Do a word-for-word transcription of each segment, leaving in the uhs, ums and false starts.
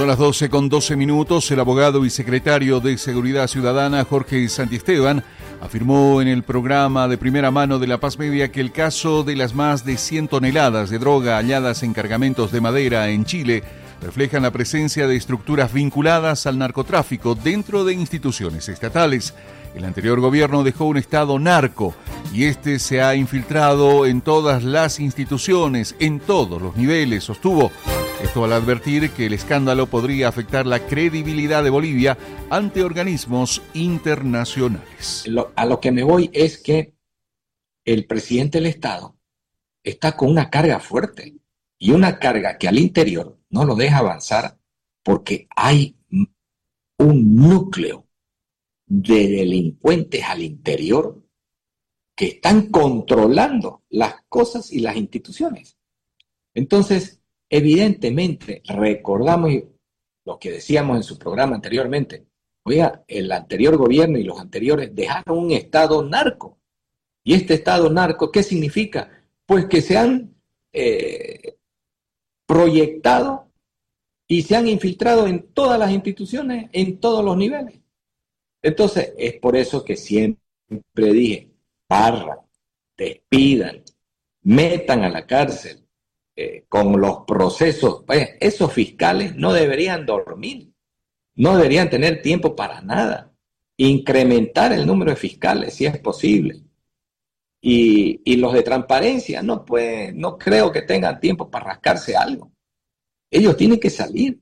Son las doce con doce minutos. El abogado y secretario de Seguridad Ciudadana, Jorge Santisteban, afirmó en el programa de Primera Mano de La Paz Media que el caso de las más de cien toneladas de droga halladas en cargamentos de madera en Chile reflejan la presencia de estructuras vinculadas al narcotráfico dentro de instituciones estatales. El anterior gobierno dejó un estado narco y este se ha infiltrado en todas las instituciones, en todos los niveles, sostuvo. Esto al advertir que el escándalo podría afectar la credibilidad de Bolivia ante organismos internacionales. Lo, a lo que me voy es que el presidente del Estado está con una carga fuerte y una carga que al interior no lo deja avanzar porque hay un núcleo de delincuentes al interior que están controlando las cosas y las instituciones. Entonces, evidentemente, recordamos lo que decíamos en su programa anteriormente. Oiga, el anterior gobierno y los anteriores dejaron un estado narco. ¿Y este estado narco qué significa? Pues que se han eh, proyectado y se han infiltrado en todas las instituciones, en todos los niveles. Entonces, es por eso que siempre dije, barran, despidan, metan a la cárcel, eh, con los procesos. Vaya, esos fiscales no deberían dormir, no deberían tener tiempo para nada. Incrementar el número de fiscales, si es posible. Y, y los de transparencia, no, pueden, no creo que tengan tiempo para rascarse algo. Ellos tienen que salir.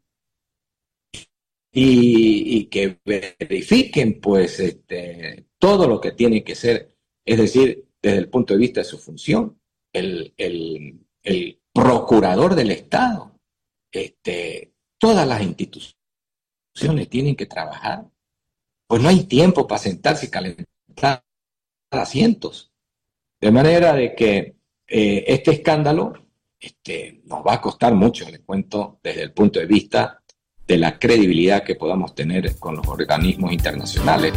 Y, y que verifiquen pues este, todo lo que tiene que ser, es decir, desde el punto de vista de su función, el, el, el procurador del Estado, este, todas las instituciones tienen que trabajar, pues no hay tiempo para sentarse y calentar asientos, de manera de que eh, este escándalo este, nos va a costar mucho, les cuento, desde el punto de vista de la credibilidad que podamos tener con los organismos internacionales.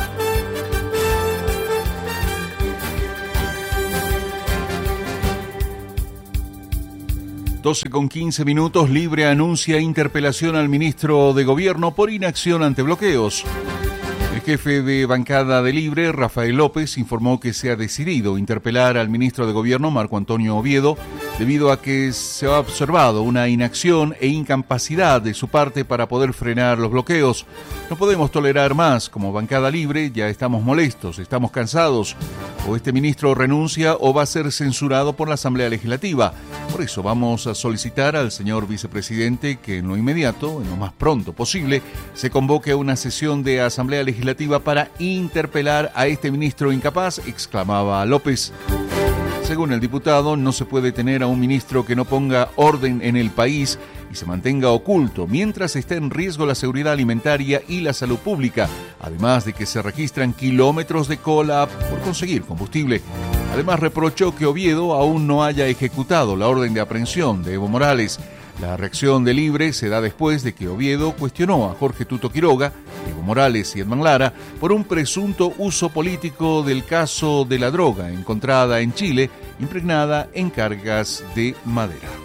doce con quince minutos, Libre anuncia interpelación al ministro de Gobierno por inacción ante bloqueos. El jefe de bancada de Libre, Rafael López, informó que se ha decidido interpelar al ministro de Gobierno, Marco Antonio Oviedo, debido a que se ha observado una inacción e incapacidad de su parte para poder frenar los bloqueos. No podemos tolerar más. Como bancada Libre ya estamos molestos, estamos cansados. O este ministro renuncia o va a ser censurado por la Asamblea Legislativa. Por eso vamos a solicitar al señor vicepresidente que en lo inmediato, en lo más pronto posible, se convoque a una sesión de Asamblea Legislativa para interpelar a este ministro incapaz, exclamaba López. Según el diputado, no se puede tener a un ministro que no ponga orden en el país y se mantenga oculto mientras está en riesgo la seguridad alimentaria y la salud pública, además de que se registran kilómetros de cola por conseguir combustible. Además, reprochó que Oviedo aún no haya ejecutado la orden de aprehensión de Evo Morales. La reacción de Libre se da después de que Oviedo cuestionó a Jorge Tuto Quiroga, Evo Morales y Edman Lara por un presunto uso político del caso de la droga encontrada en Chile, impregnada en cargas de madera.